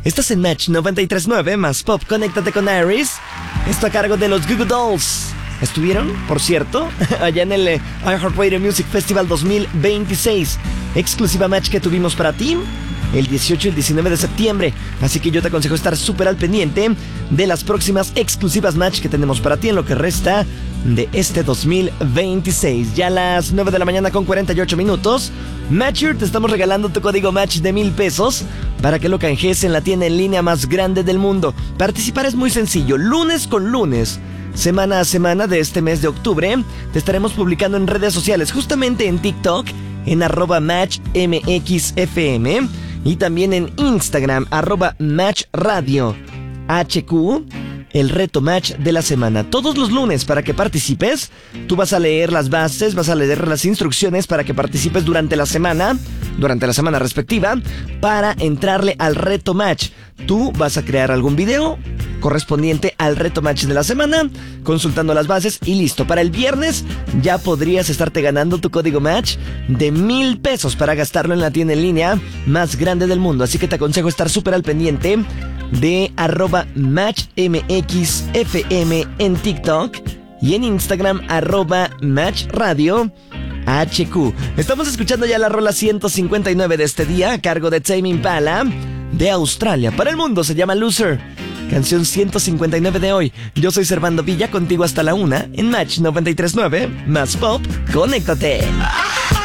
Estás en Match 93.9 más Pop. Conéctate con Iris. Esto a cargo de los Goo Goo Dolls. Estuvieron, por cierto, allá en el iHeartRadio Music Festival 2026. Exclusiva Match que tuvimos para ti el 18 y el 19 de septiembre. Así que yo te aconsejo estar súper al pendiente de las próximas exclusivas Match que tenemos para ti en lo que resta de este 2026. Ya a las 9 de la mañana con 48 minutos. Matcher, te estamos regalando tu código Match de 1,000 pesos para que lo canjees en la tienda en línea más grande del mundo. Participar es muy sencillo. Lunes con lunes, semana a semana de este mes de octubre, te estaremos publicando en redes sociales, justamente en TikTok, en @MatchMXFM, y también en Instagram, @MatchRadio HQ, el reto Match de la semana. Todos los lunes para que participes. Tú vas a leer las bases, vas a leer las instrucciones para que participes durante la semana respectiva, para entrarle al reto Match. Tú vas a crear algún video correspondiente al reto Match de la semana, consultando las bases y listo. Para el viernes ya podrías estarte ganando tu código Match de 1,000 pesos para gastarlo en la tienda en línea más grande del mundo. Así que te aconsejo estar súper al pendiente de @MatchMXFM en TikTok y en Instagram @MatchRadio HQ. Estamos escuchando ya la rola 159 de este día a cargo de Tame Impala de Australia. Para el mundo se llama Loser. Canción 159 de hoy. Yo soy Servando Villa, contigo hasta la 1 en Match 93.9 más Pop. Conéctate.